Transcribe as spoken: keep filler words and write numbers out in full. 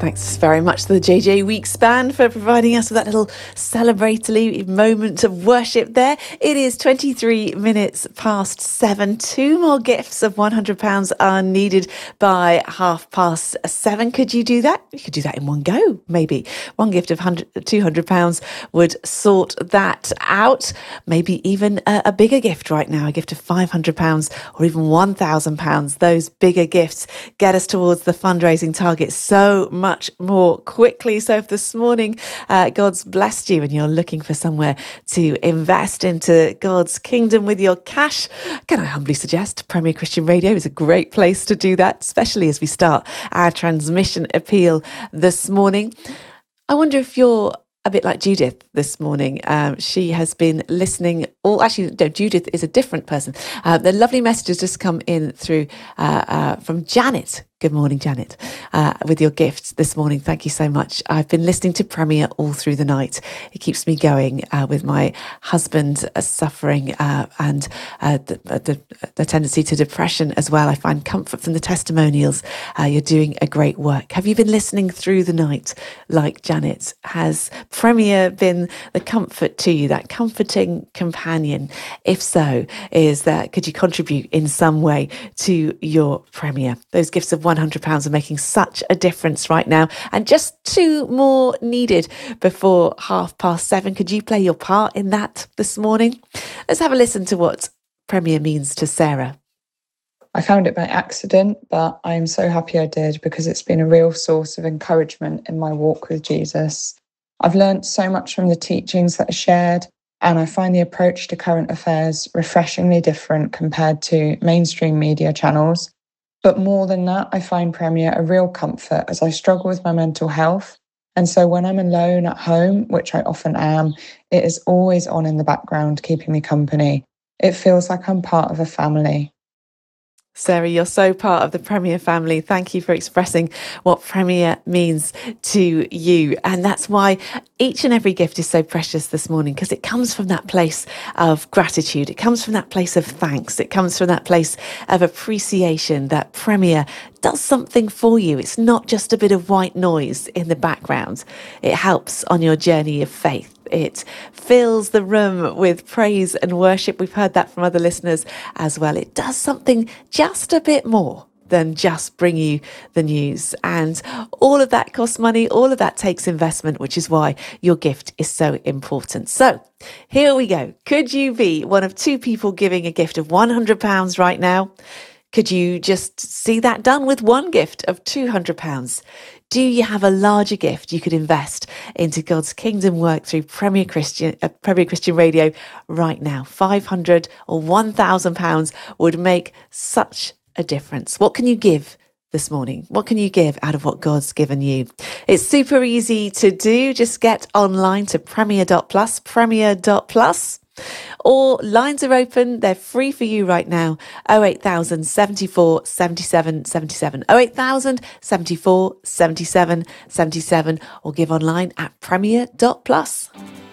Thanks very much to the J J Weeks Band for providing us with that little celebratory moment of worship there. It is twenty-three minutes past seven. Two more gifts of one hundred pounds are needed by half past seven. Could you do that? You could do that in one go, maybe. One gift of two hundred pounds would sort that out. Maybe even a, a bigger gift right now, a gift of five hundred pounds or even one thousand pounds. Those bigger gifts get us towards the fundraising target so much more quickly. So if this morning uh, God's blessed you and you're looking for somewhere to invest into God's kingdom with your cash, can I humbly suggest Premier Christian Radio is a great place to do that, especially as we start our transmission appeal this morning. I wonder if you're a bit like Judith this morning. Um, she has been listening. All actually, no, Judith is a different person. Uh, the lovely message has just come in through uh, uh, from Janet. Good morning, Janet, uh, with your gifts this morning. Thank you so much. I've been listening to Premier all through the night. It keeps me going uh, with my husband uh, suffering uh, and uh, the, the, the tendency to depression as well. I find comfort from the testimonials. Uh, you're doing a great work. Have you been listening through the night like Janet? Has Premier been the comfort to you, that comforting companion? If so, is that could you contribute in some way to your Premier? Those gifts of one hundred pounds are making such a difference right now, and just two more needed before half past seven. Could you play your part in that this morning? Let's have a listen to what Premier means to Sarah. I found it by accident, but I'm so happy I did because it's been a real source of encouragement in my walk with Jesus. I've learned so much from the teachings that are shared, and I find the approach to current affairs refreshingly different compared to mainstream media channels. But more than that, I find Premier a real comfort as I struggle with my mental health. And so when I'm alone at home, which I often am, it is always on in the background, keeping me company. It feels like I'm part of a family. Sarah, you're so part of the Premier family. Thank you for expressing what Premier means to you. And that's why each and every gift is so precious this morning, because it comes from that place of gratitude. It comes from that place of thanks. It comes from that place of appreciation that Premier does something for you. It's not just a bit of white noise in the background. It helps on your journey of faith. It fills the room with praise and worship. We've heard that from other listeners as well. It does something just a bit more than just bring you the news. And all of that costs money. All of that takes investment, which is why your gift is so important. So here we go. Could you be one of two people giving a gift of one hundred pounds right now? Could you just see that done with one gift of two hundred pounds? Do you have a larger gift you could invest into God's kingdom work through Premier Christian uh, Premier Christian Radio right now? five hundred or one thousand pounds would make such a difference. What can you give this morning? What can you give out of what God's given you? It's super easy to do. Just get online to premier dot plus, premier dot plus. Or lines are open, they're free for you right now. oh eight thousand seventy-four seventy-seven seventy-seven. oh eight thousand seventy-four seventy-seven seventy-seven, or give online at premier dot plus.